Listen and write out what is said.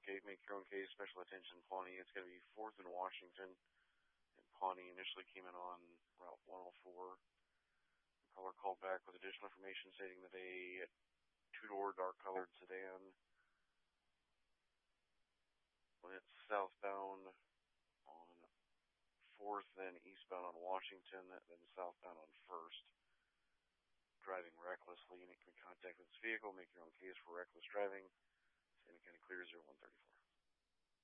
Southgate, make your own case, special attention, Pawnee. It's going to be 4th and Washington. And Pawnee initially came in on Route 104. The caller called back with additional information stating that a two-door dark-colored sedan went southbound on 4th, then eastbound on Washington, then southbound on 1st. Driving recklessly. You can contact this vehicle, make your own case for reckless driving. Any kind of clear 0134.